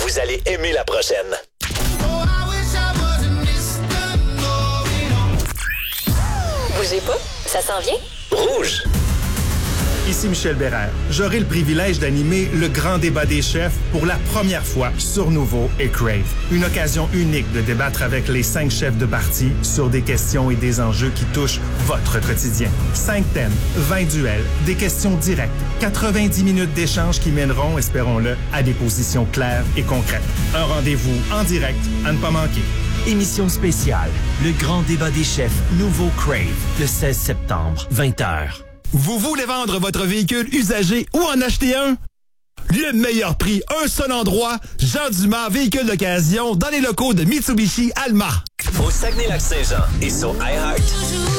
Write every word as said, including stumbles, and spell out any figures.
Vous allez aimer la prochaine. Bougez pas, ça s'en vient? Rouge. Ici Michel Bérère. J'aurai le privilège d'animer le grand débat des chefs pour la première fois sur Nouveau et Crave. Une occasion unique de débattre avec les cinq chefs de parti sur des questions et des enjeux qui touchent votre quotidien. Cinq thèmes, vingt duels, des questions directes, quatre-vingt-dix minutes d'échange qui mèneront, espérons-le, à des positions claires et concrètes. Un rendez-vous en direct à ne pas manquer. Émission spéciale, le grand débat des chefs Nouveau Crave, le seize septembre, vingt heures. Vous voulez vendre votre véhicule usagé ou en acheter un? Le meilleur prix, un seul endroit, Jean Dumas, véhicule d'occasion, dans les locaux de Mitsubishi Alma. Au Saguenay-Lac-Saint-Jean et sur iHeart.